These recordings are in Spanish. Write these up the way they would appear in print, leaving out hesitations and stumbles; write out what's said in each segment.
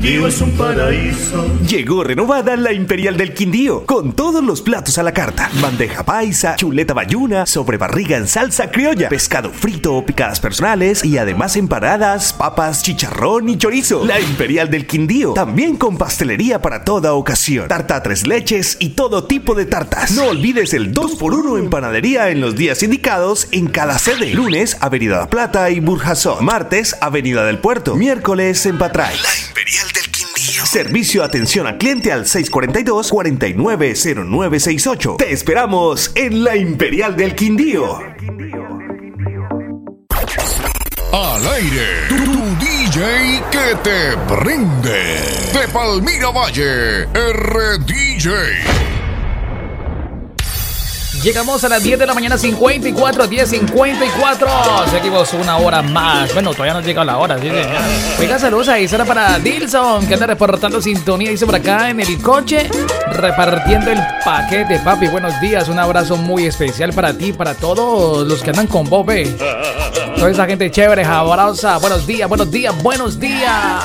Quindío es un paraíso. Llegó renovada la Imperial del Quindío, con todos los platos a la carta: bandeja paisa, chuleta bayuna, sobrebarriga en salsa criolla, pescado frito, picadas personales y además empanadas, papas, chicharrón y chorizo. La Imperial del Quindío, también con pastelería para toda ocasión, tarta 3 leches y todo tipo de tartas. No olvides el 2x1 en panadería en los días indicados en cada sede. Lunes, Avenida La Plata y Burjasot. Martes, Avenida del Puerto. Miércoles, en Patray. La Imperial del Quindío. Servicio atención al cliente al 642-490968. Te esperamos en la Imperial del Quindío. Al aire, tu DJ que te prende. De Palmira Valle, RDJ. Llegamos a las 10 de la mañana, 54, 10:54. Seguimos una hora más. Bueno, todavía no ha llegado la hora, ¿sí? Oiga, saludos ahí, será para Dilson, que anda reportando sintonía, dice por acá en el coche, repartiendo el paquete, papi. Buenos días, un abrazo muy especial para ti, para todos los que andan con vos, ve. Toda esa gente chévere, sabrosa. Buenos días, buenos días, buenos días.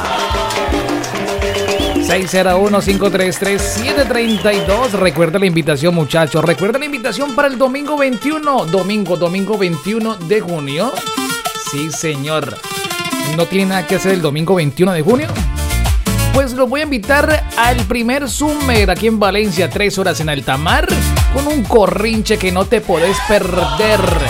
601-533-732. Recuerda la invitación, muchachos. Recuerda la invitación para el domingo 21. Domingo 21 de junio. Sí, señor. ¿No tiene nada que hacer el domingo 21 de junio? Pues los voy a invitar al primer Summer aquí en Valencia, 3 horas en alta mar, con un corrinche que no te podés perder.